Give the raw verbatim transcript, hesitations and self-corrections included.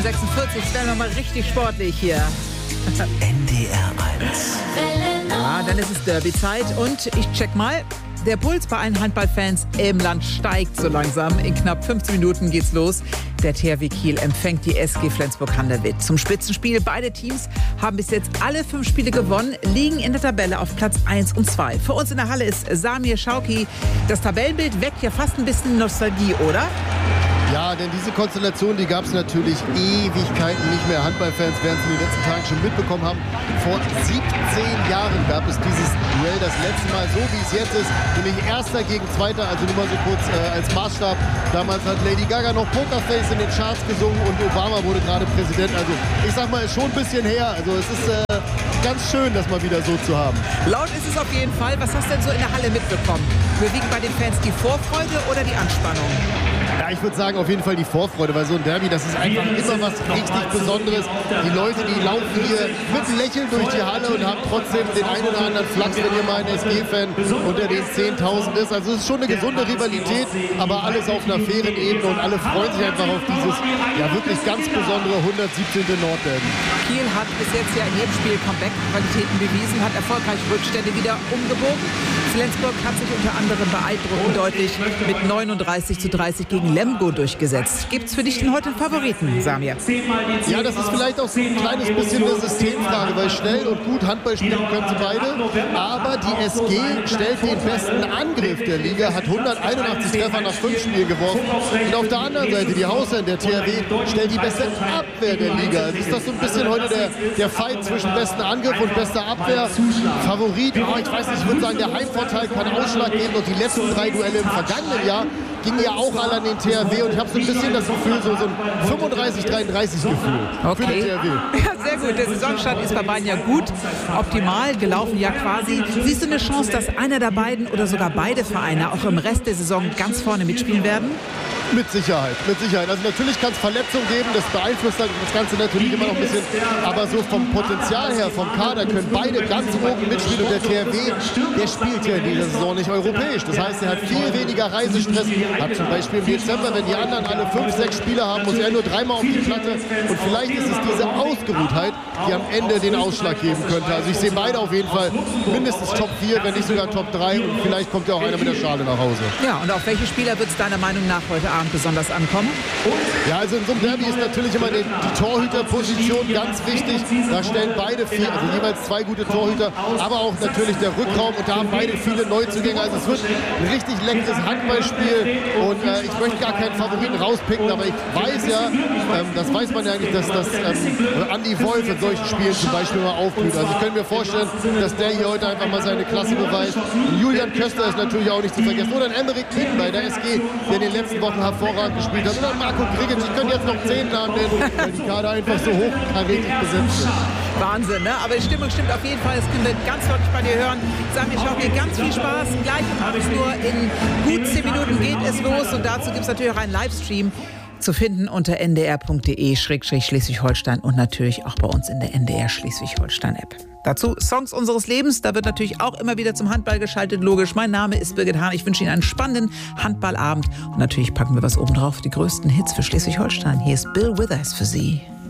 sechsundvierzig, es wäre nochmal richtig sportlich hier. N D R eins. Ja, dann ist es Derby-Zeit und ich check mal. Der Puls bei allen Handballfans im Land steigt so langsam. In knapp fünfzehn Minuten geht's los. Der T H W Kiel empfängt die S G Flensburg-Handewitt zum Spitzenspiel. Beide Teams haben bis jetzt alle fünf Spiele gewonnen, liegen in der Tabelle auf Platz eins und zwei. Für uns in der Halle ist Samir Schauki. Das Tabellenbild weckt ja fast ein bisschen Nostalgie, oder? Ja, denn diese Konstellation, die gab es natürlich Ewigkeiten nicht mehr. Handballfans werden es in den letzten Tagen schon mitbekommen haben. Vor siebzehn Jahren gab es dieses Duell das letzte Mal so, wie es jetzt ist. Nämlich Erster gegen Zweiter, also nur mal so kurz äh, als Maßstab. Damals hat Lady Gaga noch Pokerface in den Charts gesungen und Obama wurde gerade Präsident. Also ich sag mal, ist schon ein bisschen her. Also es ist äh, ganz schön, das mal wieder so zu haben. Laut ist es auf jeden Fall. Was hast du denn so in der Halle mitbekommen? Überwiegt bei den Fans die Vorfreude oder die Anspannung? Ja, ich würde sagen, auf jeden Fall die Vorfreude, weil so ein Derby, das ist einfach immer was richtig Besonderes. Die Leute, die laufen hier mit Lächeln durch die Halle und haben trotzdem den einen oder anderen Flachs, wenn ihr mal ein S G-Fan unter den zehntausend ist. Also es ist schon eine gesunde Rivalität, aber alles auf einer fairen Ebene und alle freuen sich einfach auf dieses ja wirklich ganz besondere hundertsiebzehnte Nordderby. Kiel hat bis jetzt ja in jedem Spiel Comeback-Qualitäten bewiesen, hat erfolgreich Rückstände wieder umgebogen. Flensburg hat sich unter anderem beeindruckend deutlich mit neununddreißig zu dreißig gegen Lemgo durchgesetzt. Gibt's für dich denn heute einen Favoriten, Samir? Ja, das ist vielleicht auch so ein kleines bisschen eine Systemfrage, weil schnell und gut Handball spielen können sie beide. Aber die S G stellt den besten Angriff der Liga, hat hunderteinundachtzig Treffer nach fünf Spielen geworfen. Und auf der anderen Seite, die Hausherren der T H W, stellt die beste Abwehr der Liga. Also ist das so ein bisschen heute der, der Fight zwischen besten Angriff und bester Abwehr? Favorit, oh, ich weiß nicht, ich würde sagen, der Heimvorteil kann Ausschlag geben. Und die letzten drei Duelle im vergangenen Jahr gingen ja auch alle an den T H W und ich habe so ein bisschen das Gefühl, so, so ein fünfunddreißig dreiunddreißig Gefühl okay. für den T H W. Ja, sehr gut. Der Saisonstart ist bei beiden ja gut, optimal gelaufen ja quasi. Siehst du eine Chance, dass einer der beiden oder sogar beide Vereine auch im Rest der Saison ganz vorne mitspielen werden? Mit Sicherheit, mit Sicherheit. Also natürlich kann es Verletzungen geben, das beeinflusst das Ganze natürlich immer noch ein bisschen. Aber so vom Potenzial her, vom Kader können beide ganz oben mitspielen. Und der T H W, der spielt ja in dieser Saison nicht europäisch. Das heißt, er hat viel weniger Reisestress. Hat zum Beispiel im Dezember, wenn die anderen alle fünf, sechs Spieler haben, muss er nur dreimal auf die Platte. Und vielleicht ist es diese Ausgeruhtheit, die am Ende den Ausschlag geben könnte. Also ich sehe beide auf jeden Fall mindestens Top vier, wenn nicht sogar Top drei. Und vielleicht kommt ja auch einer mit der Schale nach Hause. Ja, und auf welche Spieler wird es deiner Meinung nach heute Abend besonders ankommen? Ja, also in so einem Derby ist natürlich immer die, die Torhüterposition ganz wichtig. Da stellen beide vier, also jeweils zwei gute Torhüter, aber auch natürlich der Rückraum und da haben beide viele Neuzugänge. Also es wird ein richtig leckeres Handballspiel und äh, ich möchte gar keinen Favoriten rauspicken, aber ich weiß ja, ähm, das weiß man ja eigentlich, dass das ähm, Andi Wolf in solchen Spielen zum Beispiel mal aufblüht. Also ich könnte mir vorstellen, dass der hier heute einfach mal seine Klasse beweist. Und Julian Köster ist natürlich auch nicht zu vergessen. Oder ein Emmerich Klitten bei der S G, der in den letzten Wochen hervorragend gespielt hat. Und dann Marco Grigic, ich könnte jetzt noch zehn Namen nennen, weil die Kader einfach so hochkarätig besetzt sind. Wahnsinn, ne? Aber die Stimmung stimmt auf jeden Fall. Das können wir ganz deutlich bei dir hören. Sagen wir, ich hoffe, dir ganz viel Spaß. Gleich um achtzehn Uhr in gut zehn Minuten geht es los. Und dazu gibt es natürlich auch einen Livestream zu finden unter n d r punkt d e Schrägstrich Schleswig-Holstein und natürlich auch bei uns in der N D R Schleswig-Holstein-App. Dazu Songs unseres Lebens. Da wird natürlich auch immer wieder zum Handball geschaltet, logisch. Mein Name ist Birgit Hahn. Ich wünsche Ihnen einen spannenden Handballabend. Und natürlich packen wir was oben drauf. Die größten Hits für Schleswig-Holstein. Hier ist Bill Withers für Sie.